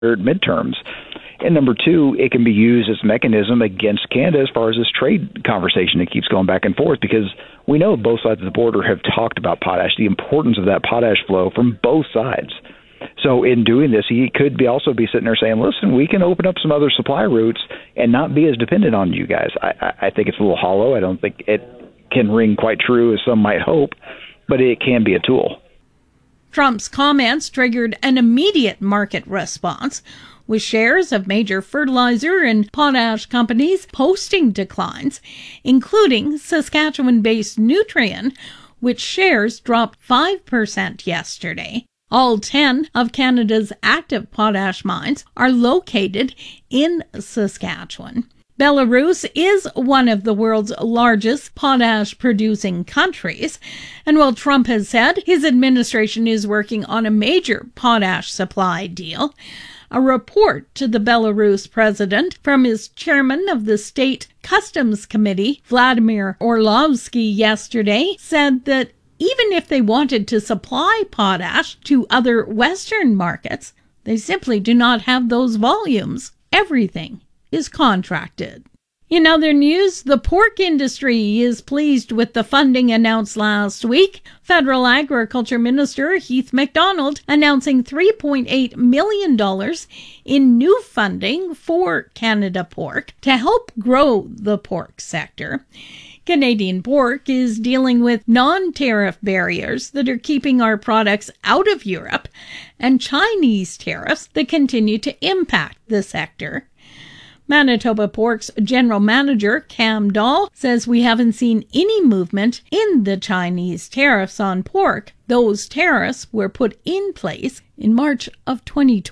midterms. And number two, it can be used as a mechanism against Canada as far as this trade conversation that keeps going back and forth, because we know both sides of the border have talked about potash, the importance of that potash flow from both sides. So in doing this, he could also be sitting there saying, listen, we can open up some other supply routes and not be as dependent on you guys. I think it's a little hollow. I don't think it can ring quite true as some might hope, but it can be a tool. Trump's comments triggered an immediate market response, with shares of major fertilizer and potash companies posting declines, including Saskatchewan-based Nutrien, which shares dropped 5% yesterday. All 10 of Canada's active potash mines are located in Saskatchewan. Belarus is one of the world's largest potash-producing countries, and while Trump has said his administration is working on a major potash supply deal, a report to the Belarus president from his chairman of the State Customs Committee, Vladimir Orlovsky, yesterday said that even if they wanted to supply potash to other Western markets, they simply do not have those volumes. Everything is contracted. In other news, the pork industry is pleased with the funding announced last week. Federal Agriculture Minister Heath MacDonald announcing $3.8 million in new funding for Canada Pork to help grow the pork sector. Canadian Pork is dealing with non-tariff barriers that are keeping our products out of Europe and Chinese tariffs that continue to impact the sector. Manitoba Pork's general manager, Cam Dahl, says we haven't seen any movement in the Chinese tariffs on pork. Those tariffs were put in place in March of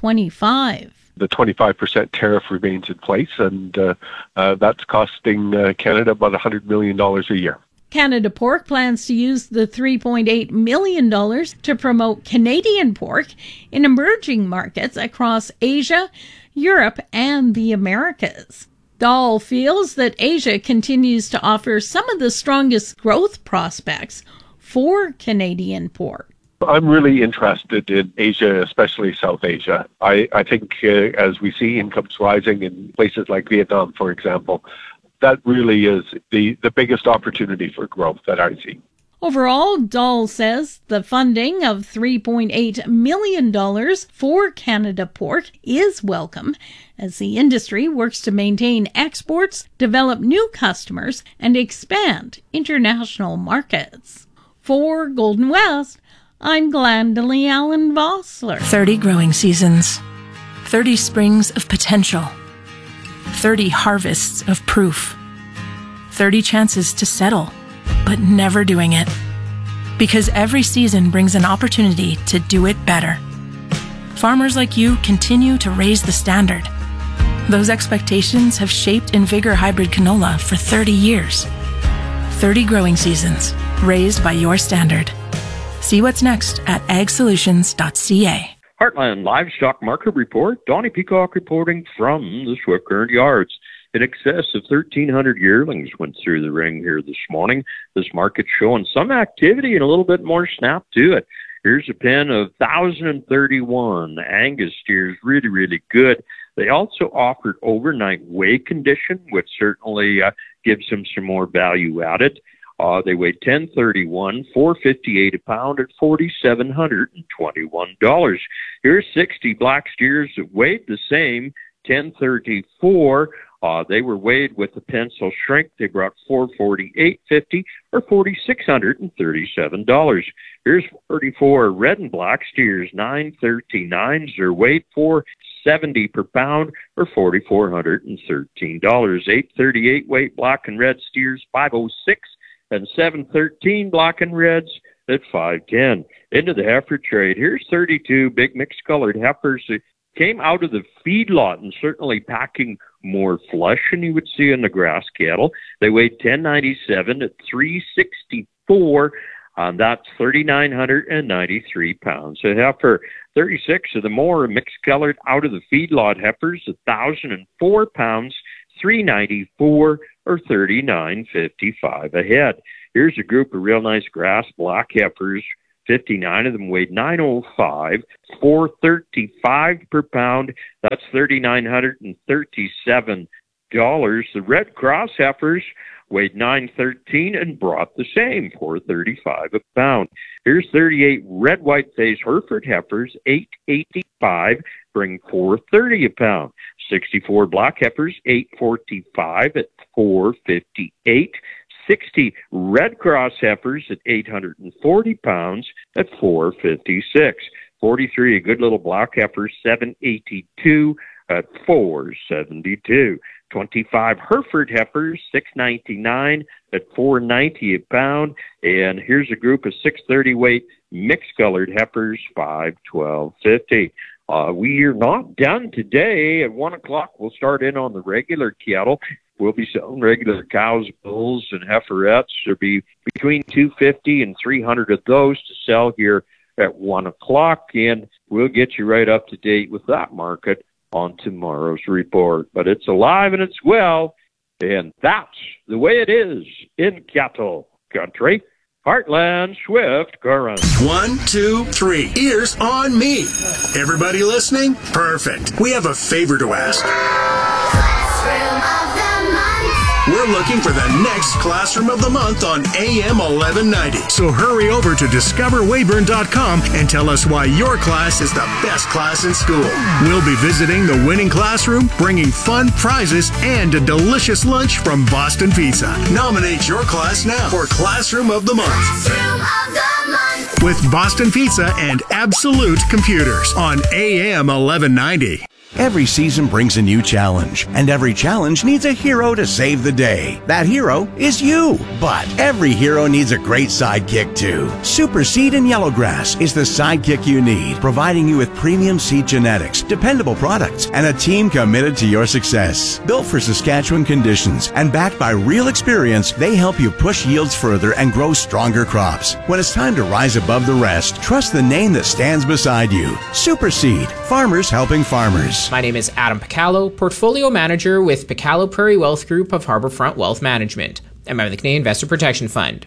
2025. The 25% tariff remains in place, and that's costing Canada about $100 million a year. Canada Pork plans to use the $3.8 million to promote Canadian pork in emerging markets across Asia, Europe, and the Americas. Dahl feels that Asia continues to offer some of the strongest growth prospects for Canadian pork. I'm really interested in Asia, especially South Asia. I think as we see incomes rising in places like Vietnam, for example, that really is the biggest opportunity for growth that I see. Overall, Dahl says the funding of $3.8 million for Canada Pork is welcome as the industry works to maintain exports, develop new customers, and expand international markets. For Golden West, I'm Glendalee Allen Vossler. 30 growing seasons, 30 springs of potential, 30 harvests of proof, 30 chances to settle, but never doing it. Because every season brings an opportunity to do it better. Farmers like you continue to raise the standard. Those expectations have shaped InVigor Hybrid Canola for 30 years. 30 growing seasons, raised by your standard. See what's next at agsolutions.ca. Heartland Livestock Market Report. Donnie Peacock reporting from the Swift Current Yards. In excess of 1,300 yearlings went through the ring here this morning. This market showing some activity and a little bit more snap to it. Here's a pen of 1,031 Angus steers, really, really good. They also offered overnight weigh condition, which certainly gives them some more value added. They weighed 1031, $4.58 a pound, at $4,721. Here's 60 black steers that weighed the same, 1034. They were weighed with the pencil shrink. They brought $448.50 or $4,637. Here's 34 red and black steers, 939s. They're weighed $470 per pound or $4,413. 838 weight black and red steers, 506, and 713 black and reds at 510. Into the heifer trade. Here's 32 big mixed colored heifers that came out of the feedlot and certainly packing more flesh than you would see in the grass cattle. They weighed 1097 at 364. That's 3,993 pounds. A heifer, 36 of the more mixed colored out of the feedlot heifers, 1,004 pounds, 394 or 39.55 a head. Here's a group of real nice grass black heifers, 59 of them weighed 905, $435 per pound. That's $3,937. The Red Cross heifers weighed 913 and brought the same, $435 a pound. Here's 38 red white-faced Hereford heifers, $885, bring $430 a pound. 64 black heifers, $845 at $458. 60 Red Cross heifers at 840 pounds at $456. 43 a good little black heifer, $782 at $472. 25 Hereford heifers, $699 at $490 a pound. And here's a group of 630 weight mixed colored heifers, $512.50. We are not done today. At 1 o'clock, we'll start in on the regular cattle. We'll be selling regular cows, bulls, and heiferettes. There'll be between 250 and 300 of those to sell here at 1 o'clock, and we'll get you right up to date with that market on tomorrow's report. But it's alive and it's well, and that's the way it is in cattle country. Heartland Swift Current. 1, 2, 3. Ears on me. Everybody listening? Perfect. We have a favor to ask. Classroom of the Month. We're looking for the next Classroom of the Month on AM 1190. So hurry over to discoverweyburn.com and tell us why your class is the best class in school. We'll be visiting the winning classroom, bringing fun prizes and a delicious lunch from Boston Pizza. Nominate your class now for Classroom of the Month. Classroom of the Month. With Boston Pizza and Absolute Computers on AM 1190. Every season brings a new challenge, and every challenge needs a hero to save the day. That hero is you. But every hero needs a great sidekick too. Super Seed and Yellowgrass is the sidekick you need, providing you with premium seed genetics, dependable products, and a team committed to your success. Built for Saskatchewan conditions and backed by real experience, they help you push yields further and grow stronger crops. When it's time to rise above the rest, trust the name that stands beside you. Super Seed, farmers helping farmers. My name is Adam Picallo, Portfolio Manager with Picallo Prairie Wealth Group of Harbourfront Wealth Management, and member of the Canadian Investor Protection Fund.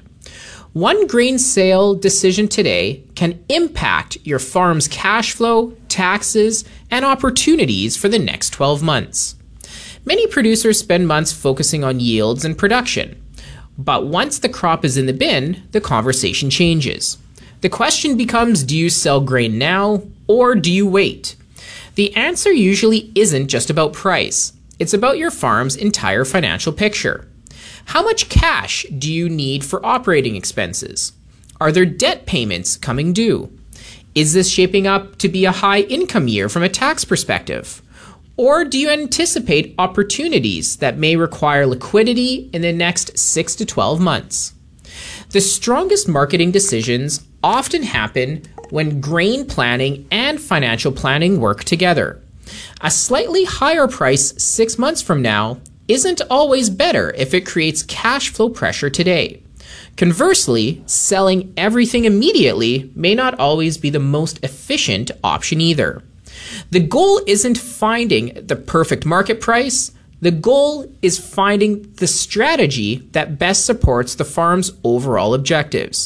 One grain sale decision today can impact your farm's cash flow, taxes, and opportunities for the next 12 months. Many producers spend months focusing on yields and production, but once the crop is in the bin, the conversation changes. The question becomes, do you sell grain now or do you wait? The answer usually isn't just about price. It's about your farm's entire financial picture. How much cash do you need for operating expenses? Are there debt payments coming due? Is this shaping up to be a high income year from a tax perspective? Or do you anticipate opportunities that may require liquidity in the next 6 to 12 months? The strongest marketing decisions often happen when grain planning and financial planning work together. A slightly higher price 6 months from now isn't always better if it creates cash flow pressure today. Conversely, selling everything immediately may not always be the most efficient option either. The goal isn't finding the perfect market price. The goal is finding the strategy that best supports the farm's overall objectives.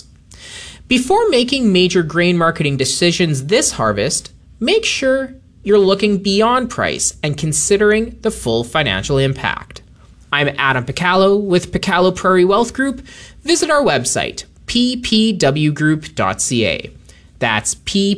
Before making major grain marketing decisions this harvest, make sure you're looking beyond price and considering the full financial impact. I'm Adam Picallo with Picallo Prairie Wealth Group. Visit our website, ppwgroup.ca. That's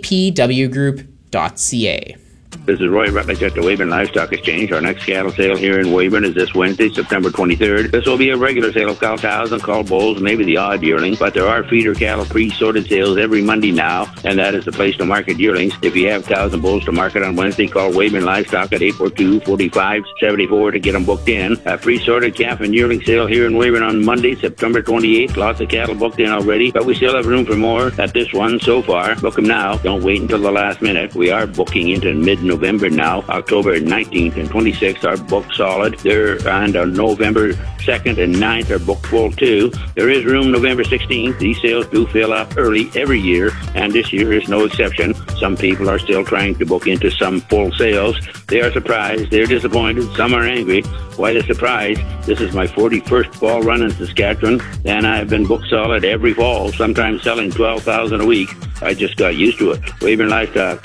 ppwgroup.ca. This is Roy Rutledge at the Weyburn Livestock Exchange. Our next cattle sale here in Weyburn is this Wednesday, September 23rd. This will be a regular sale of cows and cull bulls and maybe the odd yearling, but there are feeder cattle pre-sorted sales every Monday now, and that is the place to market yearlings. If you have cows and bulls to market on Wednesday, call Weyburn Livestock at 842-4574 to get them booked in. A pre-sorted calf and yearling sale here in Weyburn on Monday, September 28th. Lots of cattle booked in already, but we still have room for more at this one so far. Book them now. Don't wait until the last minute. We are booking into mid-November now. October 19th and 26th are booked solid. And on November 2nd and 9th are booked full too. There is room November 16th. These sales do fill up early every year, and this year is no exception. Some people are still trying to book into some full sales. They are surprised, they're disappointed, some are angry. Why the surprise? This is my 41st fall run in Saskatchewan, and I've been booked solid every fall, sometimes selling 12,000 a week. I just got used to it. Weyburn Livestock,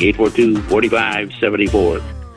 842-4574.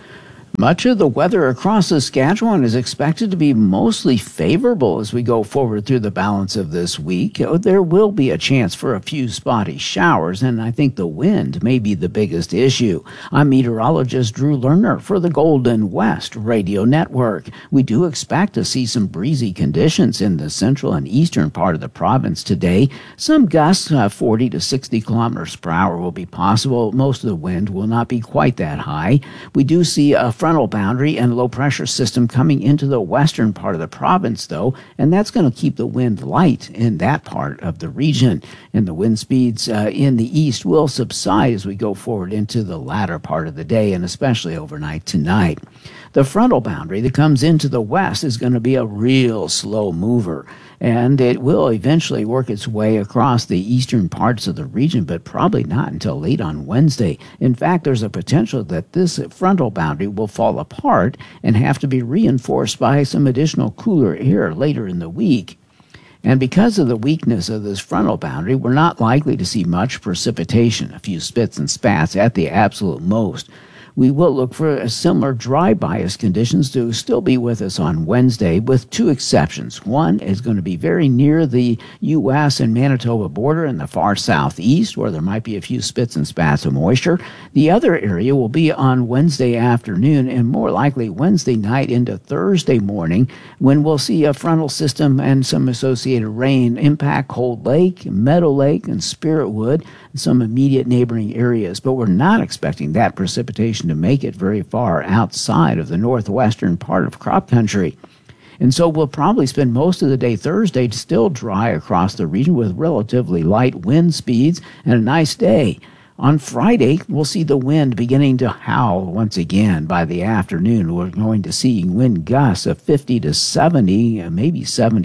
Much of the weather across Saskatchewan is expected to be mostly favorable as we go forward through the balance of this week. There will be a chance for a few spotty showers, and I think the wind may be the biggest issue. I'm meteorologist Drew Lerner for the Golden West Radio Network. We do expect to see some breezy conditions in the central and eastern part of the province today. Some gusts, 40 to 60 kilometers per hour, will be possible. Most of the wind will not be quite that high. We do see a frontal boundary and low pressure system coming into the western part of the province, though, and that's going to keep the wind light in that part of the region. And the wind speeds in the east will subside as we go forward into the latter part of the day, and especially overnight tonight. The frontal boundary that comes into the west is going to be a real slow mover, and it will eventually work its way across the eastern parts of the region, but probably not until late on Wednesday. In fact, there's a potential that this frontal boundary will fall apart and have to be reinforced by some additional cooler air later in the week. And because of the weakness of this frontal boundary, we're not likely to see much precipitation, a few spits and spats at the absolute most. We will look for similar dry bias conditions to still be with us on Wednesday, with two exceptions. One is going to be very near the U.S. and Manitoba border in the far southeast, where there might be a few spits and spats of moisture. The other area will be on Wednesday afternoon and more likely Wednesday night into Thursday morning, when we'll see a frontal system and some associated rain impact Cold Lake, Meadow Lake, and Spiritwood, and some immediate neighboring areas. But we're not expecting that precipitation to make it very far outside of the northwestern part of crop country. And so we'll probably spend most of the day Thursday still dry across the region with relatively light wind speeds and a nice day. On Friday, we'll see the wind beginning to howl once again. By the afternoon, we're going to see wind gusts of 50 to 70, maybe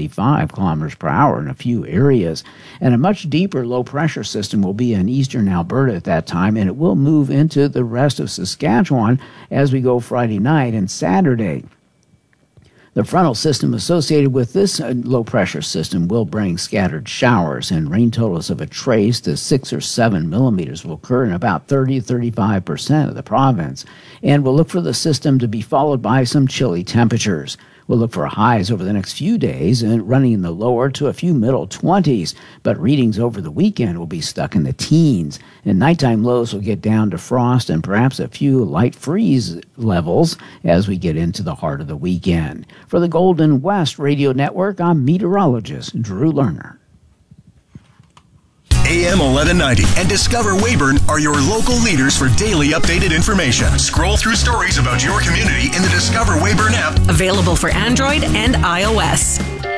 75 kilometers per hour in a few areas. And a much deeper low-pressure system will be in eastern Alberta at that time, and it will move into the rest of Saskatchewan as we go Friday night and Saturday. The frontal system associated with this low-pressure system will bring scattered showers, and rain totals of a trace to 6 or 7 millimeters will occur in about 30 to 35% of the province. And we'll look for the system to be followed by some chilly temperatures. We'll look for highs over the next few days and running in the lower to a few middle 20s, but readings over the weekend will be stuck in the teens, and nighttime lows will get down to frost and perhaps a few light freeze levels as we get into the heart of the weekend. For the Golden West Radio Network, I'm meteorologist Drew Lerner. AM 1190 and Discover Weyburn are your local leaders for daily updated information. Scroll through stories about your community in the Discover Weyburn app. Available for Android and iOS.